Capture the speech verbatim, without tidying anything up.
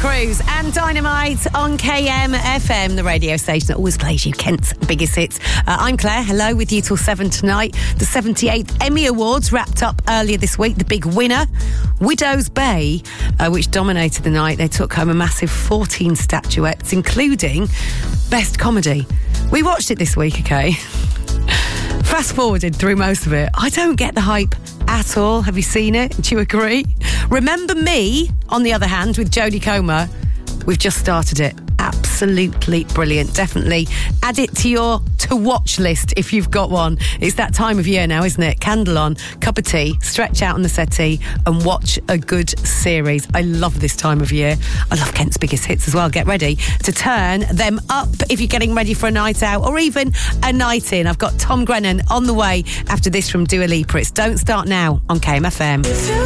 Cruz and Dynamite on K M F M, the radio station that always plays you Kent's biggest hits. Uh, I'm Claire, hello, with you till seven tonight. The seventy-eighth Emmy Awards wrapped up earlier this week. The big winner, Widow's Bay, uh, which dominated the night. They took home a massive fourteen statuettes, including Best Comedy. We watched it this week, okay? Fast forwarded through most of it. I don't get the hype at all. Have you seen it? Do you agree? Remember Me, on the other hand, with Jodie Comer. We've just started it. Absolutely brilliant. Definitely add it to your to-watch list if you've got one. It's that time of year now, isn't it? Candle on, cup of tea, stretch out on the settee and watch a good series. I love this time of year. I love Kent's biggest hits as well. Get ready to turn them up if you're getting ready for a night out or even a night in. I've got Tom Grennan on the way after this from Dua Lipa. It's Don't Start Now on K M F M.